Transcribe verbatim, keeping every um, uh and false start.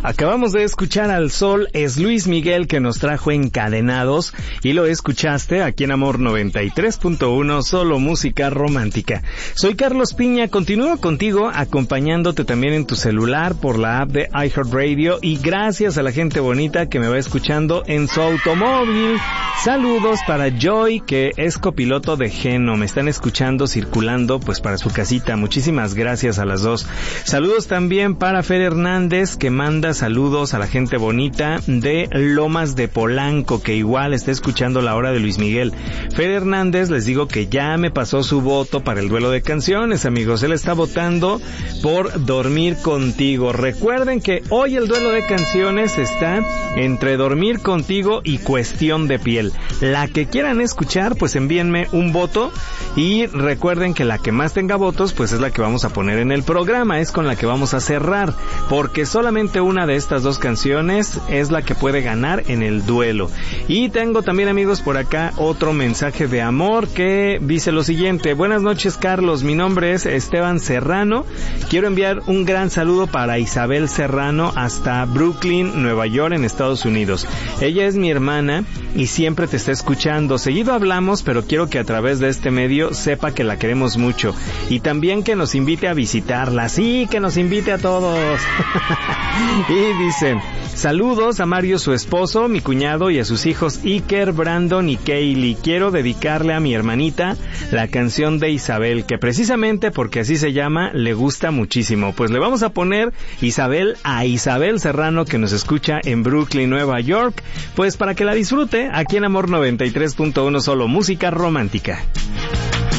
Acabamos de escuchar al Sol, es Luis Miguel que nos trajo Encadenados y lo escuchaste aquí en Amor noventa y tres punto uno, solo música romántica. Soy Carlos Piña, continúo contigo acompañándote también en tu celular por la app de iHeartRadio y gracias a la gente bonita que me va escuchando en su automóvil. Saludos para Joy, que es copiloto de Geno, me están escuchando circulando pues para su casita. Muchísimas gracias a las dos. Saludos también para Fer Hernández, que manda saludos a la gente bonita de Lomas de Polanco, que igual está escuchando la hora de Luis Miguel. Fer Hernández, les digo que ya me pasó su voto para el duelo de canciones, amigos. Él está votando por Dormir Contigo. Recuerden que hoy el duelo de canciones está entre Dormir Contigo y Cuestión de Piel. La que quieran escuchar, pues envíenme un voto y recuerden que la que más tenga votos, pues es la que vamos a poner en el programa, es con la que vamos a cerrar, porque solamente una de estas dos canciones es la que puede ganar en el duelo. Y tengo también, amigos, por acá otro mensaje de amor que dice lo siguiente: buenas noches, Carlos, mi nombre es Esteban Serrano, quiero enviar un gran saludo para Isabel Serrano hasta Brooklyn, Nueva York, en Estados Unidos. Ella es mi hermana y siempre te está escuchando. Seguido hablamos, pero quiero que a través de este medio sepa que la queremos mucho y también que nos invite a visitarla. Sí, que nos invite a todos. Y dice: saludos a Mario, su esposo, mi cuñado y a sus hijos Iker, Brandon y Kaylee. Quiero dedicarle a mi hermanita la canción de Isabel, que precisamente porque así se llama, le gusta muchísimo. Pues le vamos a poner Isabel a Isabel Serrano, que nos escucha en Brooklyn, Nueva York, pues para que la disfrute aquí en Amor noventa y tres punto uno, solo música romántica.